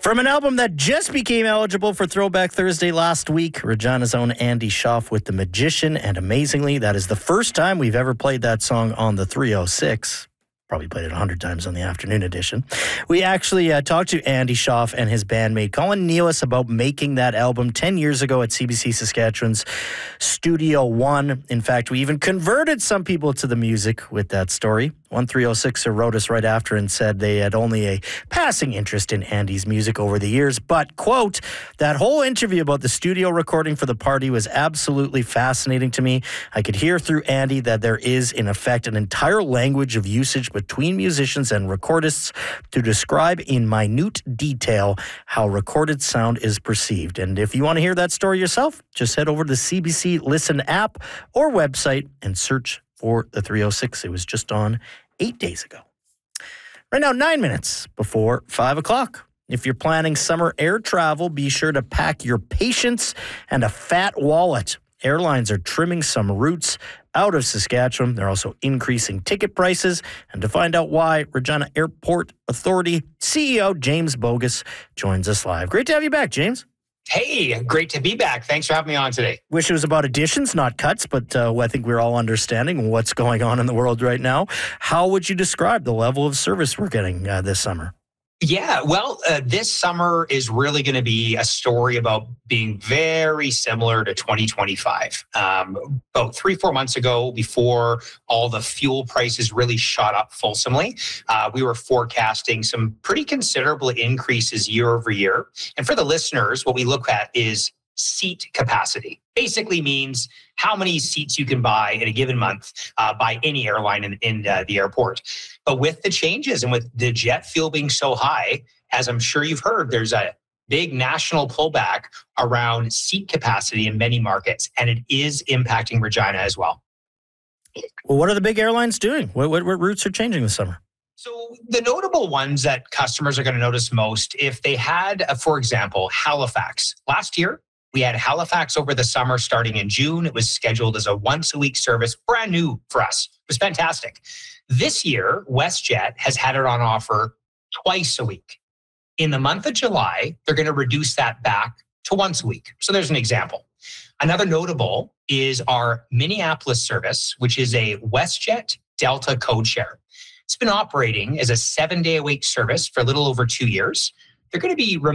From an album that just became eligible for Throwback Thursday last week, Regina's own Andy Schaaf with The Magician, and amazingly, that is the first time we've ever played that song on the 306. Probably played it 100 times on the afternoon edition. We actually talked to Andy Schaaf and his bandmate Colin Nealis about making that album 10 years ago at CBC Saskatchewan's Studio One. In fact, we even converted some people to the music with that story. 1306er wrote us right after and said they had only a passing interest in Andy's music over the years, but, quote, that whole interview about the studio recording for the party was absolutely fascinating to me. I could hear through Andy that there is, in effect, an entire language of usage between musicians and recordists to describe in minute detail how recorded sound is perceived. And if you want to hear that story yourself, just head over to the CBC Listen app or website and search for the 306. It was just on 8 days ago. Right now, 9 minutes before 5 o'clock. If you're planning summer air travel, be sure to pack your patience and a fat wallet. Airlines are trimming some routes out of Saskatchewan. They're also increasing ticket prices. And to find out why, Regina Airport Authority CEO James Bogus joins us live. Great to have you back, James. Hey, great to be back. Thanks for having me on today. Wish it was about additions, not cuts, but I think we're all understanding what's going on in the world right now. How would you describe the level of service we're getting this summer? Yeah, well, this summer is really going to be a story about being very similar to 2025. About 3-4 months ago, before all the fuel prices really shot up fulsomely, we were forecasting some pretty considerable increases year over year. And for the listeners, what we look at is seat capacity. Basically means how many seats you can buy in a given month by any airline in the airport. But with the changes and with the jet fuel being so high, as I'm sure you've heard, there's a big national pullback around seat capacity in many markets, and it is impacting Regina as well. Well, what are the big airlines doing? What routes are changing this summer? So the notable ones that customers are going to notice most, if they had, for example, Halifax. Last year, we had Halifax over the summer starting in June. It was scheduled as a once-a-week service, brand new for us. It was fantastic. This year, WestJet has had it on offer twice a week. In the month of July, they're going to reduce that back to once a week. So there's an example. Another notable is our Minneapolis service, which is a WestJet Delta code share. It's been operating as a 7-day-a-week service for a little over 2 years. They're going to be